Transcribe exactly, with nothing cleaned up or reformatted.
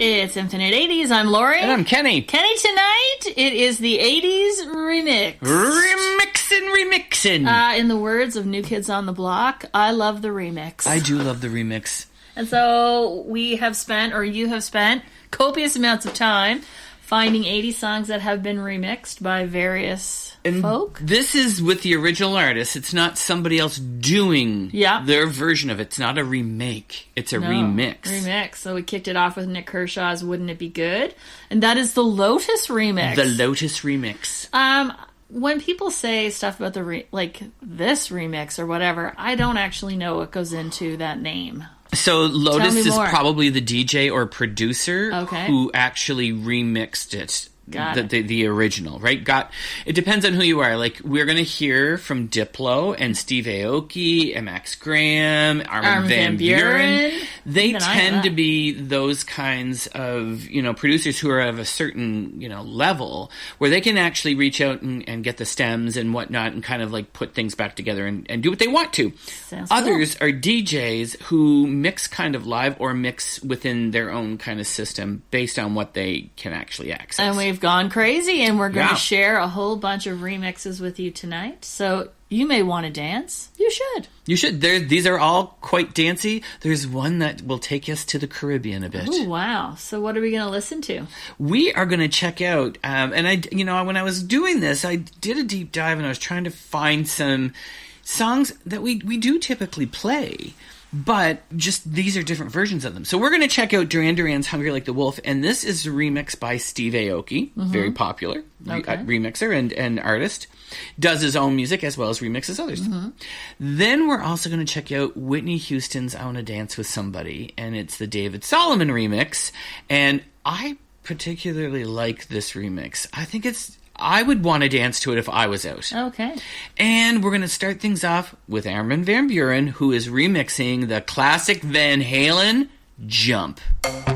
It's Infinite eighties. I'm Lori. And I'm Kenny. Kenny, tonight it is the eighties remix. Remixin', remixin'. Uh, in the words of New Kids on the Block, I love the remix. I do love the remix. And so we have spent, or you have spent, copious amounts of time finding eighties songs that have been remixed by various and folk. This is with the original artist. It's not somebody else doing yeah. their version of it. It's not a remake. It's a no, remix. Remix. So we kicked it off with Nick Kershaw's Wouldn't It Be Good? And that is the Lotus remix. The Lotus remix. Um... When people say stuff about the, re- like, this remix or whatever, I don't actually know what goes into that name. So Lotus is more. probably the D J or producer okay. who actually remixed it. Got the, it. The, the original, right? Got it depends on who you are. Like, we're going to hear from Diplo and Steve Aoki and Max Graham, Armin, Armin Van, Van Buren. Buren. They Even tend to be those kinds of, you know, producers who are of a certain, you know, level where they can actually reach out and, and get the stems and whatnot and kind of like put things back together and, and do what they want to. Sounds Others cool. are D Js who mix kind of live or mix within their own kind of system based on what they can actually access. And we've gone crazy, and we're going to Yeah. share a whole bunch of remixes with you tonight. So you may want to dance. You should. You should. There, these are all quite dancey. There's one that will take us to the Caribbean a bit. Oh, wow. So what are we going to listen to? We are going to check out, um, and I, you know, when I was doing this, I did a deep dive and I was trying to find some songs that we, we do typically play. But just these are different versions of them. So we're going to check out Duran Duran's Hungry Like the Wolf, and this is a remix by Steve Aoki, mm-hmm. very popular okay. re- uh, remixer and, and artist. Does his own music as well as remixes others. Mm-hmm. Then we're also going to check out Whitney Houston's I Wanna Dance With Somebody, and it's the David Solomon remix. And I particularly like this remix. I think it's... I would want to dance to it if I was out. Okay. And we're going to start things off with Armin Van Buren, who is remixing the classic Van Halen, Jump.